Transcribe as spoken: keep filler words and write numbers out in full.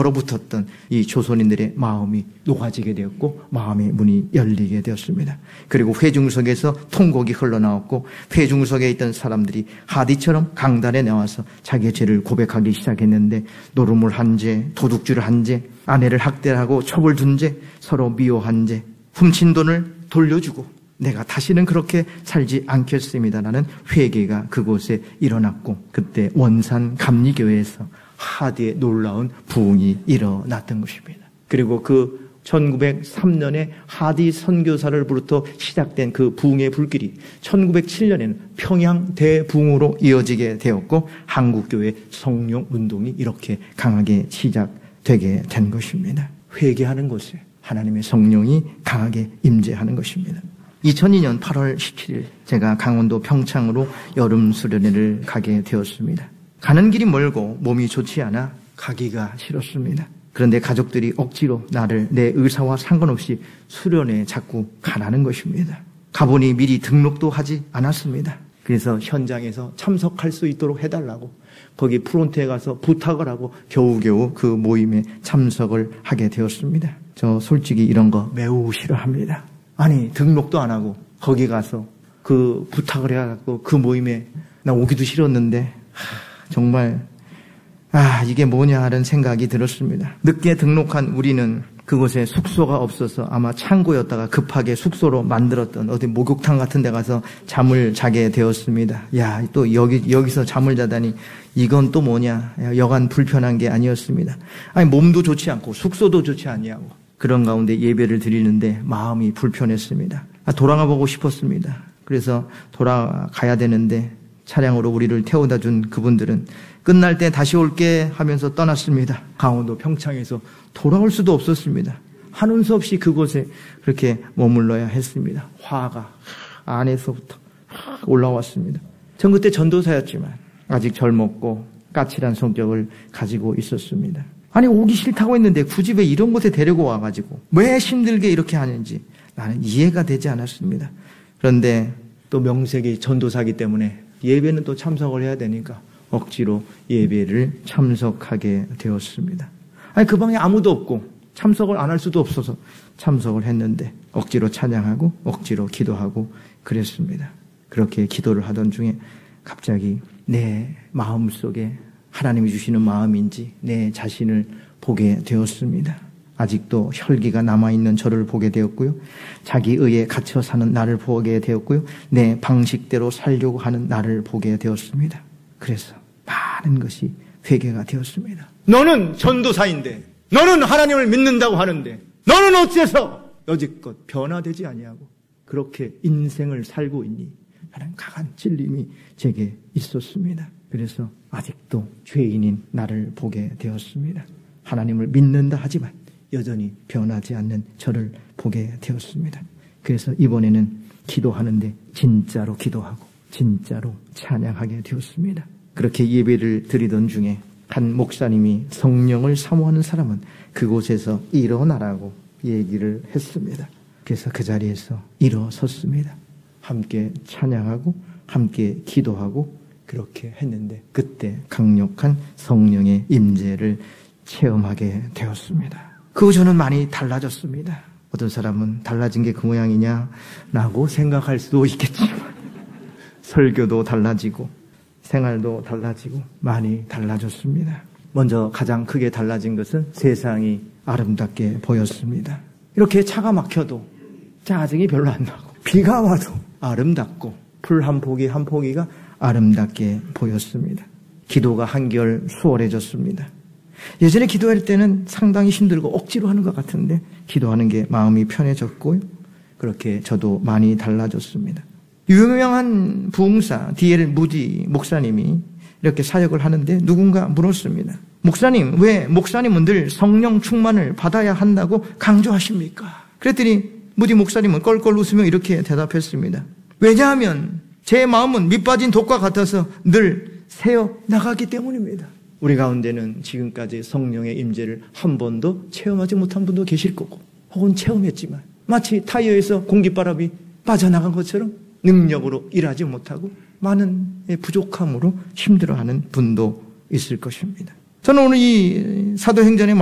얼어붙었던 이 조선인들의 마음이 녹아지게 되었고 마음의 문이 열리게 되었습니다. 그리고 회중석에서 통곡이 흘러나왔고 회중석에 있던 사람들이 하디처럼 강단에 나와서 자기의 죄를 고백하기 시작했는데 노름을 한 죄, 도둑질을 한 죄, 아내를 학대하고 첩을 둔 죄, 서로 미워한 죄, 훔친 돈을 돌려주고 내가 다시는 그렇게 살지 않겠습니다라는 회개가 그곳에 일어났고 그때 원산 감리교회에서 하디의 놀라운 부흥이 일어났던 것입니다. 그리고 그 천구백삼 년에 하디 선교사를부터 시작된 그 부흥의 불길이 천구백칠 년에는 평양 대부흥으로 이어지게 되었고 한국교회 성령운동이 이렇게 강하게 시작되게 된 것입니다. 회개하는 곳에 하나님의 성령이 강하게 임재하는 것입니다. 이천이 년 팔월 십칠일 제가 강원도 평창으로 여름 수련회를 가게 되었습니다. 가는 길이 멀고 몸이 좋지 않아 가기가 싫었습니다. 그런데 가족들이 억지로 나를 내 의사와 상관없이 수련회에 자꾸 가라는 것입니다. 가보니 미리 등록도 하지 않았습니다. 그래서 현장에서 참석할 수 있도록 해달라고 거기 프론트에 가서 부탁을 하고 겨우겨우 그 모임에 참석을 하게 되었습니다. 저 솔직히 이런 거 매우 싫어합니다. 아니 등록도 안 하고 거기 가서 그 부탁을 해갖고 그 모임에 나 오기도 싫었는데 하, 정말 아 이게 뭐냐 하는 생각이 들었습니다. 늦게 등록한 우리는 그곳에 숙소가 없어서 아마 창고였다가 급하게 숙소로 만들었던 어디 목욕탕 같은 데 가서 잠을 자게 되었습니다. 야, 또 여기 여기서 잠을 자다니 이건 또 뭐냐. 여간 불편한 게 아니었습니다. 아니 몸도 좋지 않고 숙소도 좋지 않냐고. 그런 가운데 예배를 드리는데 마음이 불편했습니다. 아, 돌아가 보고 싶었습니다. 그래서 돌아가야 되는데 차량으로 우리를 태워다 준 그분들은 끝날 때 다시 올게 하면서 떠났습니다. 강원도 평창에서 돌아올 수도 없었습니다. 하는 수 없이 그곳에 그렇게 머물러야 했습니다. 화가 안에서부터 올라왔습니다. 전 그때 전도사였지만 아직 젊었고 까칠한 성격을 가지고 있었습니다. 아니 오기 싫다고 했는데 굳이 왜 이런 곳에 데리고 와가지고 왜 힘들게 이렇게 하는지 나는 이해가 되지 않았습니다. 그런데 또 명색이 전도사기 때문에 예배는 또 참석을 해야 되니까 억지로 예배를 참석하게 되었습니다. 아니 그 방에 아무도 없고 참석을 안 할 수도 없어서 참석을 했는데 억지로 찬양하고 억지로 기도하고 그랬습니다. 그렇게 기도를 하던 중에 갑자기 내 마음속에 하나님이 주시는 마음인지 내 자신을 보게 되었습니다. 아직도 혈기가 남아있는 저를 보게 되었고요. 자기 의에 갇혀 사는 나를 보게 되었고요. 내 방식대로 살려고 하는 나를 보게 되었습니다. 그래서 많은 것이 회개가 되었습니다. 너는 전도사인데 너는 하나님을 믿는다고 하는데 너는 어째서 여지껏 변화되지 아니하고 그렇게 인생을 살고 있니? 하는 강한 찔림이 제게 있었습니다. 그래서 아직도 죄인인 나를 보게 되었습니다. 하나님을 믿는다 하지만 여전히 변하지 않는 저를 보게 되었습니다. 그래서 이번에는 기도하는데 진짜로 기도하고 진짜로 찬양하게 되었습니다. 그렇게 예배를 드리던 중에 한 목사님이 성령을 사모하는 사람은 그곳에서 일어나라고 얘기를 했습니다. 그래서 그 자리에서 일어섰습니다. 함께 찬양하고 함께 기도하고 그렇게 했는데 그때 강력한 성령의 임재를 체험하게 되었습니다. 그 후 저는 많이 달라졌습니다. 어떤 사람은 달라진 게 그 모양이냐라고 생각할 수도 있겠지만 설교도 달라지고 생활도 달라지고 많이 달라졌습니다. 먼저 가장 크게 달라진 것은 세상이 아름답게 보였습니다. 이렇게 차가 막혀도 짜증이 별로 안 나고 비가 와도 아름답고 풀 한 포기 한 포기가 아름답게 보였습니다. 기도가 한결 수월해졌습니다. 예전에 기도할 때는 상당히 힘들고 억지로 하는 것 같은데 기도하는 게 마음이 편해졌고요. 그렇게 저도 많이 달라졌습니다. 유명한 부흥사 디엘 무디 목사님이 이렇게 사역을 하는데 누군가 물었습니다. 목사님, 왜 목사님은 늘 성령 충만을 받아야 한다고 강조하십니까? 그랬더니 무디 목사님은 껄껄 웃으며 이렇게 대답했습니다. 왜냐하면 제 마음은 밑빠진 독과 같아서 늘 새어 나가기 때문입니다. 우리 가운데는 지금까지 성령의 임재를 한 번도 체험하지 못한 분도 계실 거고 혹은 체험했지만 마치 타이어에서 공기바람이 빠져나간 것처럼 능력으로 일하지 못하고 많은 부족함으로 힘들어하는 분도 있을 것입니다. 저는 오늘 이 사도행전의